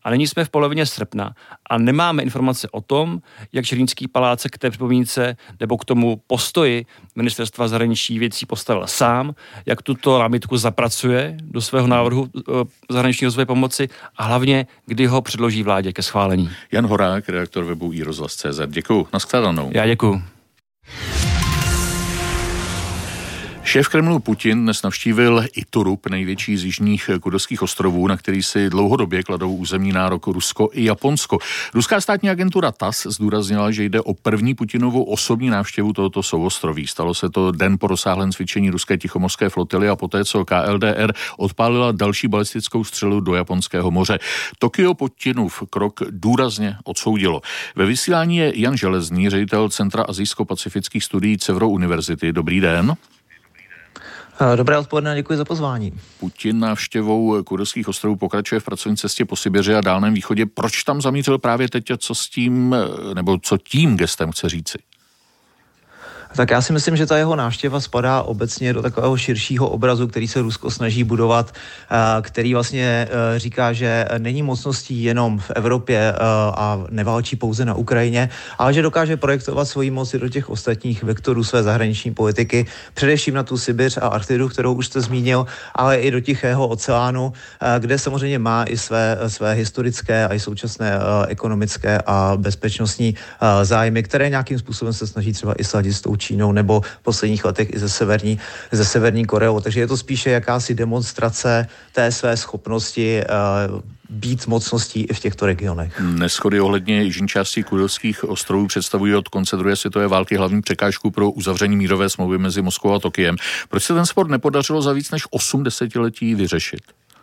A nyní jsme v polovině srpna a nemáme informace o tom, jak Černínský palác se k té připomínce nebo k tomu postoji Ministerstva zahraničních věcí postavil sám, jak tuto námitku zapracuje do svého návrhu zahraniční rozvoje pomoci a hlavně, kdy ho předloží vládě ke schválení. Jan Horák, redaktor webu iRozhlas.cz. Děkuju. Nashledanou. Já děkuju. Šéf Kremlu Putin dnes navštívil Iturup, největší z jižních Kurilských ostrovů, na který si dlouhodobě kladou územní nárok Rusko i Japonsko. Ruská státní agentura TASS zdůraznila, že jde o první Putinovou osobní návštěvu tohoto souostroví. Stalo se to den po rozsáhlém cvičení ruské tichomorské flotily a poté, co KLDR odpálila další balistickou střelu do Japonského moře. Tokio Putinův krok důrazně odsoudilo. Ve vysílání je Jan Železný, ředitel Centra azijsko-pacifických studií Cevro univerzity. Dobrý den. Dobré odpoledne, děkuji za pozvání. Putin návštěvou Kurilských ostrovů pokračuje v pracovní cestě po Sibiři a Dálném východě. Proč tam zamířil právě teď a co s tím, nebo co tím gestem chce říci? Tak já si myslím, že ta jeho návštěva spadá obecně do takového širšího obrazu, který se Rusko snaží budovat, který vlastně říká, že není mocností jenom v Evropě a neválčí pouze na Ukrajině, ale že dokáže projektovat svoji moc i do těch ostatních vektorů své zahraniční politiky, především na tu Sibiř a Arktidu, kterou už jste zmínil, ale i do Tichého oceánu, kde samozřejmě má i své historické a i současné ekonomické a bezpečnostní zájmy, které nějakým způsobem se snaží třeba i sladit s tou Čínou nebo v posledních letech i ze Severní Koreou. Takže je to spíše jakási demonstrace té své schopnosti být mocností i v těchto regionech. Neshody ohledně jižní části Kurilských ostrovů představují od konce druhé světové války hlavní překážku pro uzavření mírové smlouvy mezi Moskvou a Tokiem. Proč se ten spor nepodařilo za víc než 8 desetiletí vyřešit?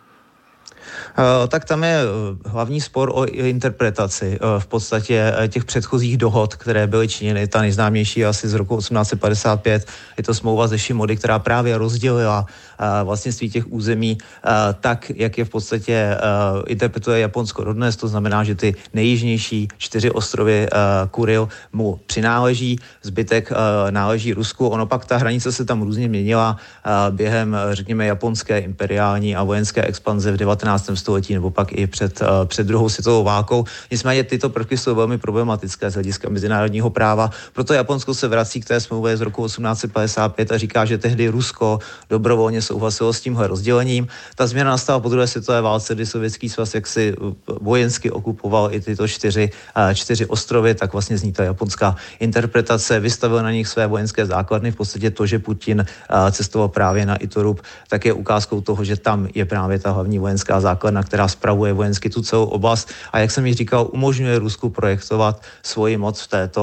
Tak tam je hlavní spor o interpretaci v podstatě těch předchozích dohod, které byly činěny. Ta nejznámější asi z roku 1855. Je to smlouva ze Šimody, která právě rozdělila vlastnictví těch území tak, jak je v podstatě interpretuje Japonsko dodnes. To znamená, že ty nejjižnější 4 ostrovy Kuril mu přináleží, zbytek náleží Rusku. Ono pak ta hranice se tam různě měnila během, řekněme, japonské imperiální a vojenské expanze v 19. století nebo pak i před druhou světovou válkou. Nicméně tyto prvky jsou velmi problematické z hlediska mezinárodního práva. Proto Japonsko se vrací k té smlouvě z roku 1855 a říká, že tehdy Rusko dobrovolně souhlasilo s tímhle rozdělením. Ta změna nastala po druhé světové válce, kdy Sovětský svaz jaksi vojensky okupoval i tyto 4 ostrovy, tak vlastně zní ta japonská interpretace, vystavil na nich své vojenské základny. V podstatě to, že Putin cestoval právě na Iturup, tak je ukázkou toho, že tam je právě ta hlavní vojenská základna, která spravuje vojensky tu celou oblast a jak jsem již říkal, umožňuje Rusku projektovat svoji moc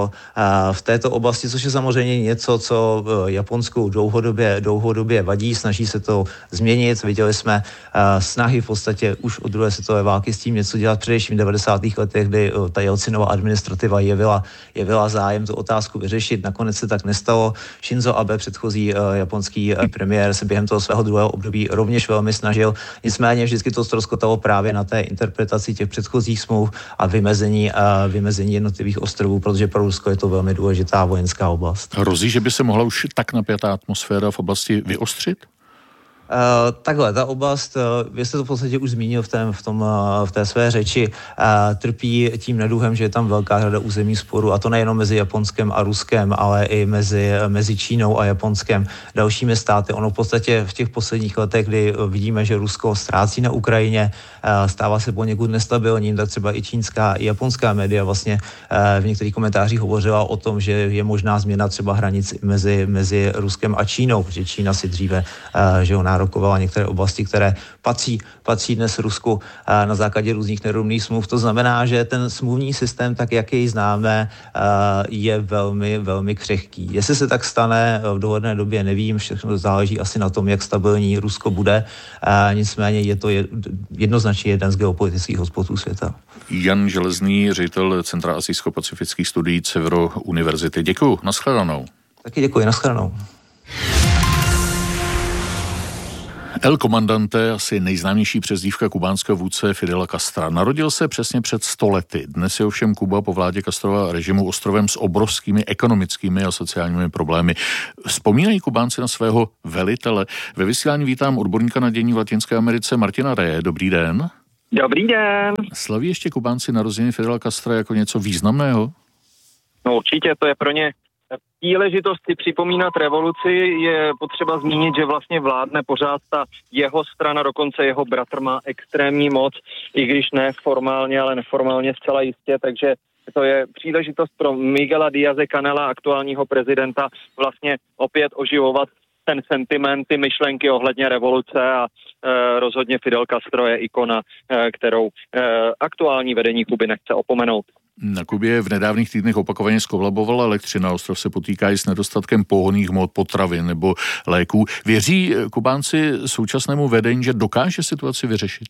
v této oblasti, což je samozřejmě něco, co Japonsku dlouhodobě vadí, snaží se to změnit. Viděli jsme snahy v podstatě už od druhé světové války s tím něco dělat, především v 90. letech, kdy ta Jelcinova administrativa jevila zájem tu otázku vyřešit. Nakonec se tak nestalo. Shinzo Abe, předchozí japonský premiér, se během toho svého druhého období rovněž velmi snažil. Nicméně vždycky to ztroskotalo právě na té interpretaci těch předchozích smluv a vymezení jednotlivých ostrovů, protože pro Rusko je to velmi důležitá vojenská oblast. Hrozí, že by se mohla už tak napjatá atmosféra v oblasti vyostřit? Takhle, ta oblast, vy jste to v podstatě už zmínil v té své řeči, trpí tím neduhem, že je tam velká řada území sporu, a to nejenom mezi Japonskem a Ruskem, ale i mezi Čínou a Japonskem, dalšími státy. Ono v podstatě v těch posledních letech, kdy vidíme, že Rusko ztrácí na Ukrajině, stává se poněkud nestabilním, tak třeba i čínská, i japonská média vlastně v některých komentářích hovořila o tom, že je možná změna třeba hranic mezi Ruskem a Čínou, protože Čína si dříve, že ho nárokovala některé oblasti, které patří dnes Rusku na základě různých nerovných smluv. To znamená, že ten smluvní systém, tak jak jej známe, je velmi, velmi křehký. Jestli se tak stane v dohledné době, nevím, všechno záleží asi na tom, jak stabilní Rusko bude. Nicméně je to jednoznačně jeden z geopolitických hotspotů světa. Jan Železný, ředitel Centra azijsko-pacifických studií Cevro univerzity. Děkuju, nashledanou. Taky děkuji, nashledanou. El Comandante, asi nejznámější přezdívka kubánského vůdce Fidela Castra. Narodil se přesně před 100 lety. Dnes je ovšem Kuba po vládě Castrova režimu ostrovem s obrovskými ekonomickými a sociálními problémy. Vzpomínají Kubánci na svého velitele. Ve vysílání vítám odborníka na dění v Latinské Americe Martina Reje. Dobrý den. Dobrý den. Slaví ještě Kubánci narozeniny Fidela Castra jako něco významného? No určitě, to je pro ně příležitost si připomínat revoluci. Je potřeba zmínit, že vlastně vládne pořád ta jeho strana, dokonce jeho bratr má extrémní moc, i když ne formálně, ale neformálně zcela jistě, takže to je příležitost pro Miguela Díaze-Canela, aktuálního prezidenta, vlastně opět oživovat ten sentiment, ty myšlenky ohledně revoluce a rozhodně Fidel Castro je ikona, kterou aktuální vedení Kuby nechce opomenout. Na Kubě v nedávných týdnech opakovaně skolabovala elektřina, ostrov se potýká i s nedostatkem pohonných hmot, potravin nebo léků. Věří Kubánci současnému vedení, že dokáže situaci vyřešit?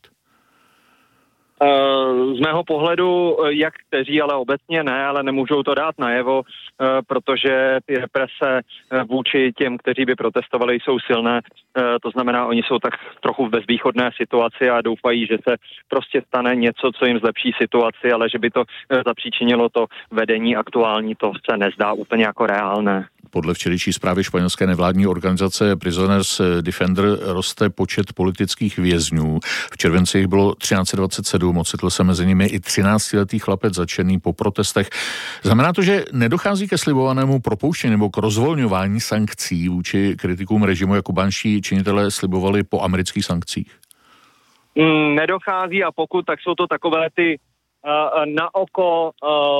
Z mého pohledu, jak kteří, ale obecně ne, ale nemůžou to dát najevo, protože ty represe vůči těm, kteří by protestovali, jsou silné. To znamená, oni jsou tak trochu v bezvýchodné situaci a doufají, že se prostě stane něco, co jim zlepší situaci, ale že by to zapříčinilo to vedení aktuální, to se nezdá úplně jako reálné. Podle včerejší zprávy španělské nevládní organizace Prisoners Defender roste počet politických vězňů. V červenci jich bylo 1327, ocitl se mezi nimi i 13letý chlapec zatčený po protestech. Znamená to, že nedochází ke slibovanému propouštění nebo k rozvolňování sankcí vůči kritikům režimu, jak kubánští činitelé slibovali po amerických sankcích? Nedochází a pokud, tak jsou to takové ty na oko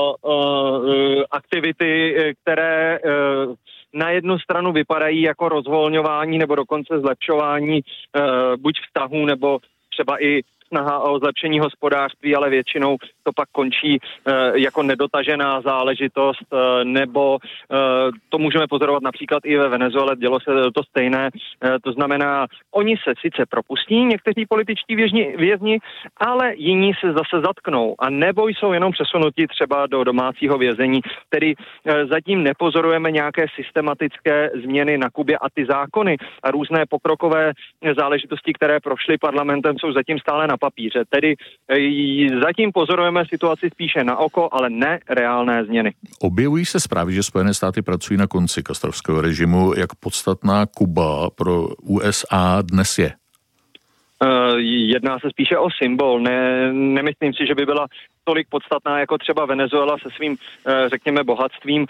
aktivity, které na jednu stranu vypadají jako rozvolňování nebo dokonce zlepšování buď vztahů nebo třeba i snaha o zlepšení hospodářství, ale většinou to pak končí jako nedotažená záležitost, nebo to můžeme pozorovat například i ve Venezuele, dělo se to stejné. To znamená, oni se sice propustí, někteří političtí vězni, ale jiní se zase zatknou a nebo jsou jenom přesunuti třeba do domácího vězení. Tedy zatím nepozorujeme nějaké systematické změny na Kubě a ty zákony a různé pokrokové záležitosti, které prošly parlamentem, jsou zatím stále na papíře. Tedy zatím pozorujeme situaci spíše na oko, ale ne reálné změny. Objevují se zprávy, že Spojené státy pracují na konci castrovského režimu. Jak podstatná Kuba pro USA dnes je? Jedná se spíše o symbol. Nemyslím si, že by byla tolik podstatná jako třeba Venezuela se svým, řekněme, bohatstvím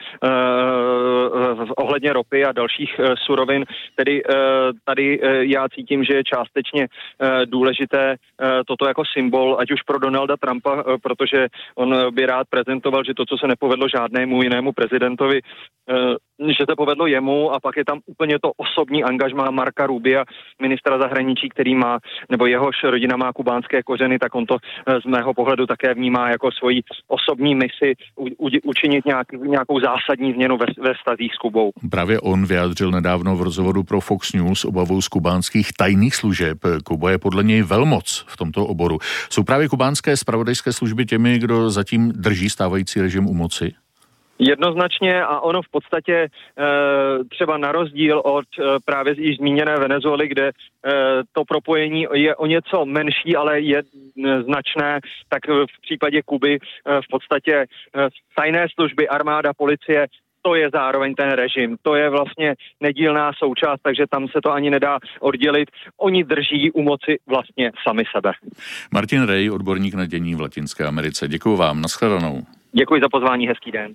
ohledně ropy a dalších surovin. Tedy tady já cítím, že je částečně důležité toto jako symbol, ať už pro Donalda Trumpa, protože on by rád prezentoval, že to, co se nepovedlo žádnému jinému prezidentovi, že se povedlo jemu, a pak je tam úplně to osobní angažmá Marca Rubia, ministra zahraničí, který má, nebo jehož rodina má kubánské kořeny, tak on to z mého pohledu také vnímá jako svoji osobní misi učinit nějakou zásadní změnu ve vztazích s Kubou. Právě on vyjádřil nedávno v rozhovoru pro Fox News obavu z kubánských tajných služeb. Kuba je podle něj velmoc v tomto oboru. Jsou právě kubánské zpravodajské služby těmi, kdo zatím drží stávající režim u moci? Jednoznačně, a ono v podstatě třeba na rozdíl od právě již zmíněné Venezuely, kde to propojení je o něco menší, ale je značné, tak v případě Kuby v podstatě tajné služby, armáda, policie, to je zároveň ten režim. To je vlastně nedílná součást, takže tam se to ani nedá oddělit. Oni drží u moci vlastně sami sebe. Martin Rej, odborník na dění v Latinské Americe. Děkuji vám, nashledanou. Děkuji za pozvání, hezký den.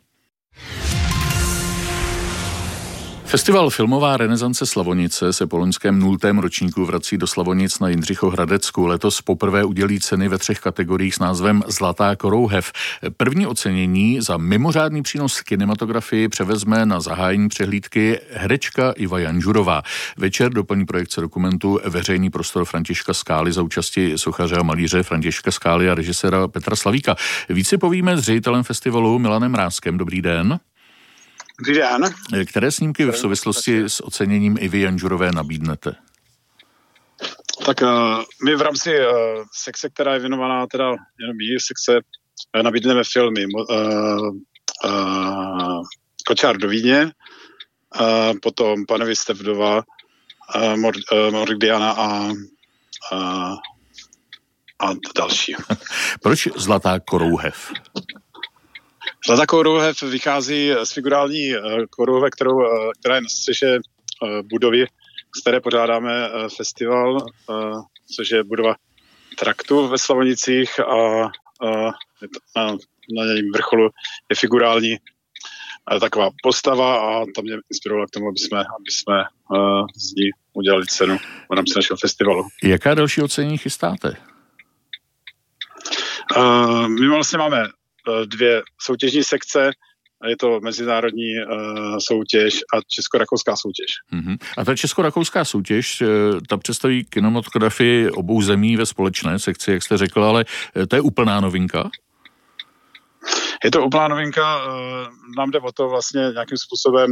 Festival Filmová renesance Slavonice se po loňském 0. ročníku vrací do Slavonic na Jindřichohradecku. Letos poprvé udělí ceny ve 3 kategoriích s názvem Zlatá korouhev. První ocenění za mimořádný přínos kinematografii převezme na zahájení přehlídky herečka Iva Janžurová. Večer doplní projekce dokumentu Veřejný prostor Františka Skály za účasti sochaře a malíře Františka Skály a režiséra Petra Slavíka. Víc si povíme s ředitelem festivalu Milanem Mrázkem. Dobrý den. Dobrý den. Které snímky v souvislosti s oceněním Ivy Janžurové nabídnete? Tak my v rámci sekce, která je věnovaná teda jenom jí sekce, nabídneme filmy Kočár do Vídně, potom Pane jste vdova, Moridiana a další. Proč Zlatá korouhev? Zlatá korouhev vychází z figurální korouhve, která je na střeše budovy, z které pořádáme festival, což je budova traktu ve Slavonicích a na jejím vrcholu je figurální taková postava a to mě inspirovalo k tomu, aby jsme z ní udělali cenu v rámci našeho festivalu. Jaká další ocenění chystáte? My vlastně máme 2 soutěžní sekce. Je to mezinárodní soutěž a česko-rakouská soutěž. A ta česko-rakouská soutěž, ta představí kinematografii obou zemí ve společné sekci, jak jste řekl, ale to je úplná novinka? Je to úplná novinka. Nám jde o to vlastně nějakým způsobem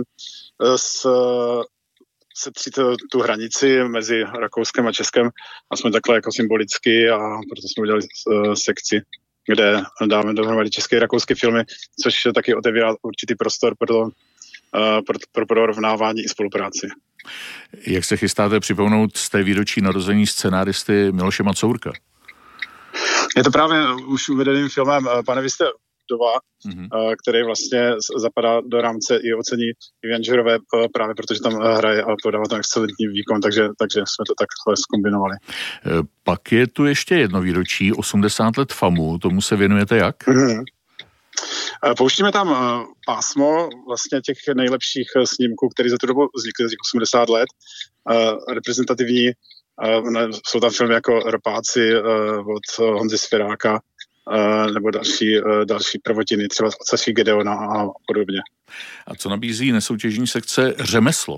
setřít tu hranici mezi Rakouskem a Českem a jsme takhle jako symbolicky a proto jsme udělali sekci, kde dáme dohromady české a rakouské filmy, což taky otevírá určitý prostor pro porovnávání i spolupráci. Jak se chystáte připomenout z té výročí narození scenáristy Miloše Macourka? Je to právě už uvedeným filmem Pane, vy jste vdova, který vlastně zapadá do rámce i ocení Janžerové právě protože tam hraje a podává tam excelentní výkon, takže jsme to takhle zkombinovali. Pak je tu ještě jedno výročí, 80 let FAMu, tomu se věnujete jak? Pouštíme tam pásmo vlastně těch nejlepších snímků, které za tu dobu vznikly, z těch 80 let, reprezentativní. Jsou tam filmy jako Ropáci od Honzy Svěráka, nebo další prvotiny, třeba od Saši Gedeona a podobně. A co nabízí nesoutěžní sekce Řemeslo?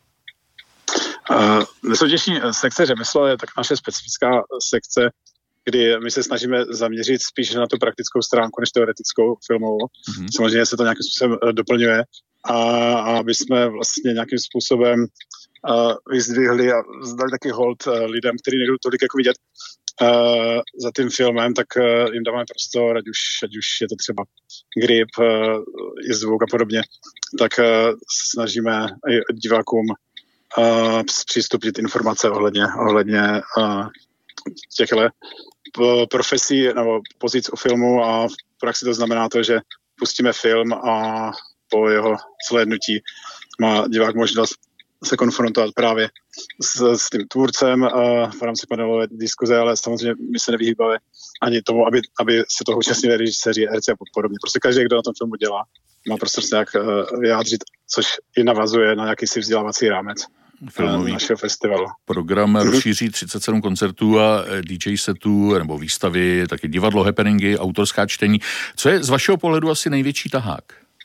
Nesoutěžní sekce Řemeslo je tak naše specifická sekce, kdy my se snažíme zaměřit spíš na tu praktickou stránku než teoretickou filmovou. Samozřejmě se to nějakým způsobem doplňuje a aby jsme vlastně nějakým způsobem vyzdvihli a zdali taky hold lidem, kteří nejdou tolik jako vidět za tím filmem, tak jim dáváme prostor, ať už je to třeba grip, i zvuk a podobně, tak snažíme divákům zpřístupnit informace ohledně těchto profesí nebo pozic u filmu a v praxi to znamená to, že pustíme film a po jeho zhlédnutí má divák možnost se konfrontovat právě s tím tvůrcem v rámci panelové diskuze, ale samozřejmě my se nevyhýbáme ani tomu, aby se toho účastnili režiséři, herci a podobně. Prostě každý, kdo na tom filmu dělá, má prostě se nějak vyjádřit, což i navazuje na jakýsi vzdělávací rámec filmový našeho festivalu. Program rozšíří 37 koncertů a DJ setů nebo výstavy, taky divadlo, happeningy, autorská čtení. Co je z vašeho pohledu asi největší tahák?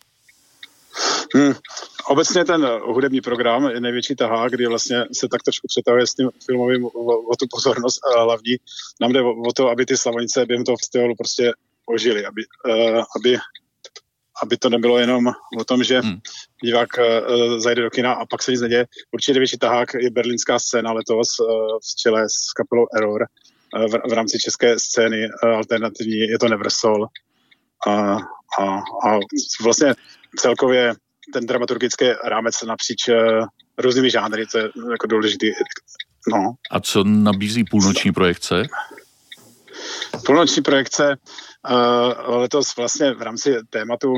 Obecně ten hudební program je největší tahák, kdy vlastně se tak trošku přetahuje s tím filmovým o tu pozornost hlavní. Nám jde o to, aby ty Slavonice během toho festivalu prostě ožily, aby to nebylo jenom o tom, že divák zajde do kina a pak se nic neděje. Určitě největší tahák je berlínská scéna letos v čele s kapelou Error v rámci české scény alternativní, je to Neversol. A vlastně celkově ten dramaturgický rámec napříč různými žánry, to je jako důležitý. No. A co nabízí půlnoční projekce? Půlnoční projekce letos vlastně v rámci tématu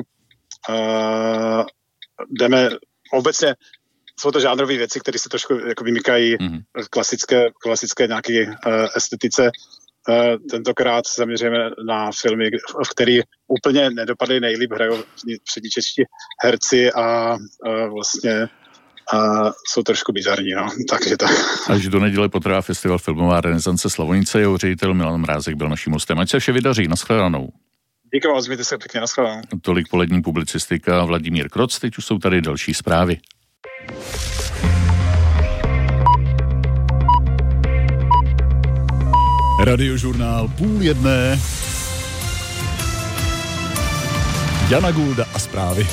jdeme obecně, jsou to žánrové věci, které se trošku jako vymykají klasické nějaké estetice. Tentokrát se zaměříme na filmy, v který úplně nedopadly nejlíp, hrajou přední čeští herci a vlastně jsou trošku bizarní, no. Takže tak. Až do neděle potrvá festival Filmová renesance Slavonice, jeho ředitel Milan Mrázek byl naším hostem. Ať se vše vydaří, nashledanou. Díky vám, změjte se pěkně, nashledanou. Tolik polední publicistika Vladimír Kroc, teď už jsou tady další zprávy. Radiožurnál 12:30. Jana Gulda a zprávy.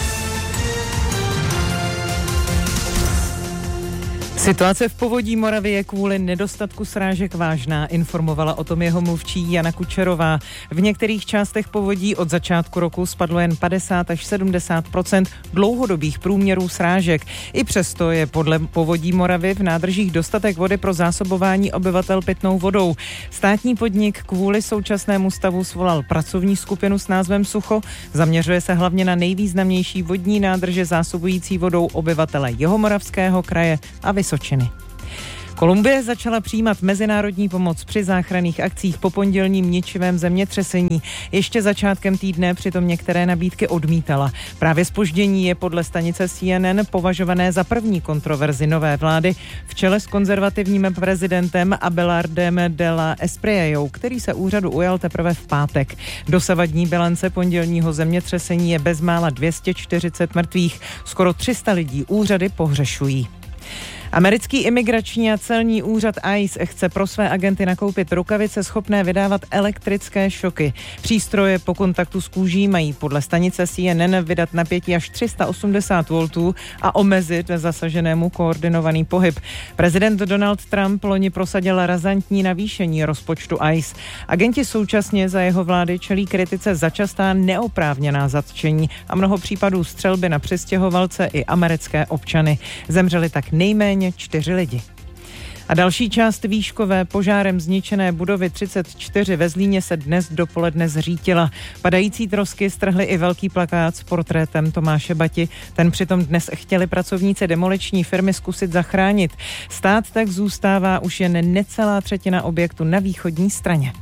Situace v povodí Moravy je kvůli nedostatku srážek vážná, informovala o tom jeho mluvčí Jana Kučerová. V některých částech povodí od začátku roku spadlo jen 50 až 70% dlouhodobých průměrů srážek. I přesto je podle povodí Moravy v nádržích dostatek vody pro zásobování obyvatel pitnou vodou. Státní podnik kvůli současnému stavu svolal pracovní skupinu s názvem Sucho. Zaměřuje se hlavně na nejvýznamnější vodní nádrže zásobující vodou obyvatele Jihomoravského kraje a Vysočiny. Kolumbie začala přijímat mezinárodní pomoc při záchranných akcích po pondělním ničivém zemětřesení. Ještě začátkem týdne přitom některé nabídky odmítala. Právě zpoždění je podle stanice CNN považované za první kontroverzi nové vlády v čele s konzervativním prezidentem Abelardem de la Espriellou, který se úřadu ujal teprve v pátek. Dosavadní bilance pondělního zemětřesení je bezmála 240 mrtvých. Skoro 300 lidí úřady pohřešují. Americký imigrační a celní úřad ICE chce pro své agenty nakoupit rukavice schopné vydávat elektrické šoky. Přístroje po kontaktu s kůží mají podle stanice CNN vydat napětí až 380 voltů a omezit zasaženému koordinovaný pohyb. Prezident Donald Trump loni prosadil razantní navýšení rozpočtu ICE. Agenti současně za jeho vlády čelí kritice za častá neoprávněná zatčení a mnoho případů střelby na přistěhovalce i americké občany. Zemřeli tak nejméně 4 lidi. A další část výškové požárem zničené budovy 34 ve Zlíně se dnes dopoledne zřítila. Padající trosky strhly i velký plakát s portrétem Tomáše Bati. Ten přitom dnes chtěli pracovníci demoliční firmy zkusit zachránit. Stát tak zůstává už jen necelá třetina objektu na východní straně.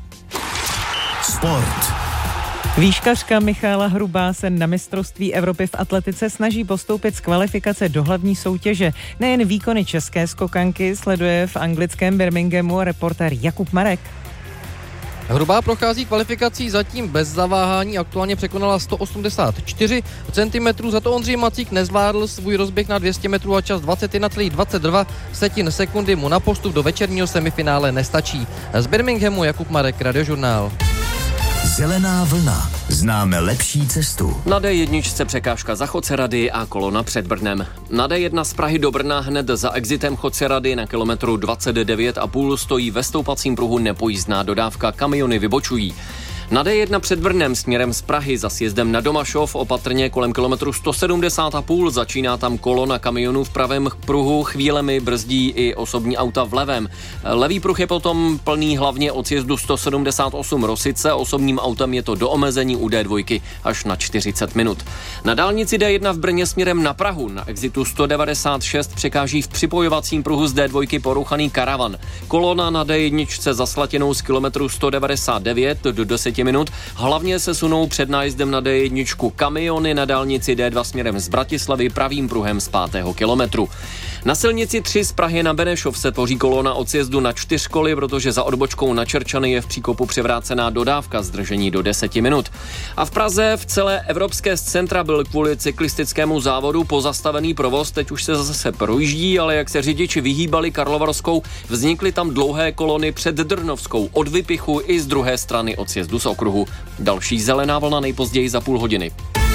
Sport. Výškařka Michála Hrubá se na mistrovství Evropy v atletice snaží postoupit z kvalifikace do hlavní soutěže. Nejen výkony české skokanky sleduje v anglickém Birminghamu reportér Jakub Marek. Hrubá prochází kvalifikací zatím bez zaváhání, aktuálně překonala 184 cm, za to Ondřej Macík nezvládl svůj rozběh na 200 metrů a čas 21,22 sekundy mu na postup do večerního semifinále nestačí. Z Birminghamu Jakub Marek, Radiožurnál. Zelená vlna. Známe lepší cestu. Na D1 překážka za Chodcerady a kolona před Brnem. Na D1 z Prahy do Brna hned za exitem Chodcerady na kilometru 29,5 stojí ve stoupacím pruhu nepojízdná dodávka, kamiony vybočují. Na D1 před Brnem směrem z Prahy za sjezdem na Domašov opatrně kolem kilometru 170,5 začíná tam kolona kamionů v pravém pruhu, chvílemi brzdí i osobní auta v levém. Levý pruh je potom plný hlavně od sjezdu 178 Rosice, osobním autem je to do omezení u D2 až na 40 minut. Na dálnici D1 v Brně směrem na Prahu na exitu 196 překáží v připojovacím pruhu z D2 porouchaný karavan. Kolona na D1 za Slatinou z kilometru 199 do 10 minut. Hlavně se sunou před nájezdem na D1 kamiony na dálnici D2 směrem z Bratislavy pravým pruhem z 5. kilometru. Na silnici 3 z Prahy na Benešov se tvoří kolona od sjezdu na 4 koly, protože za odbočkou na Čerčany je v příkopu převrácená dodávka, zdržení do 10 minut. A v Praze v celé evropské centra byl kvůli cyklistickému závodu pozastavený provoz, teď už se zase projíždí, ale jak se řidiči vyhýbali Karlovarskou, vznikly tam dlouhé kolony před Drnovskou od Vypichu i z druhé strany od sjezdu z okruhu. Další zelená vlna nejpozději za půl hodiny.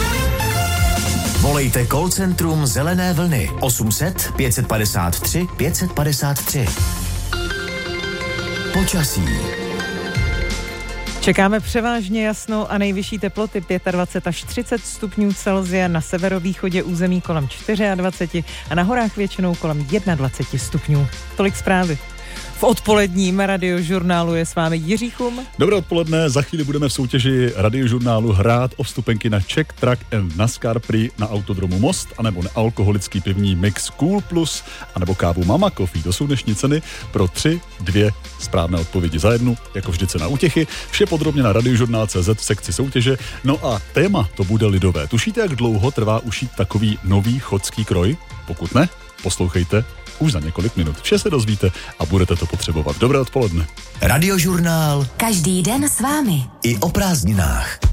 Volejte call centrum Zelené vlny 800 553 553. Počasí. Čekáme převážně jasno a nejvyšší teploty 25 až 30 stupňů Celsia, na severovýchodě území kolem 24 a na horách většinou kolem 21 stupňů. Tolik zprávy. V odpoledním Radiožurnálu je s vámi Jiří Chum. Dobré odpoledne, za chvíli budeme v soutěži Radiožurnálu hrát o vstupenky na Czech Track and NASCAR Prix na autodromu Most, anebo nealkoholický pivní mix Cool Plus, anebo kávu Mama Coffee. To jsou dnešní ceny pro 2 správné odpovědi za jednu, jako vždy cena útěchy. Vše podrobně na radiožurnál.cz v sekci soutěže. No a téma to bude lidové. Tušíte, jak dlouho trvá ušít takový nový chodský kroj? Pokud ne, poslouchejte už za několik minut. Vše se dozvíte a budete to potřebovat. Dobré odpoledne. Radiožurnál. Každý den s vámi. I o prázdninách.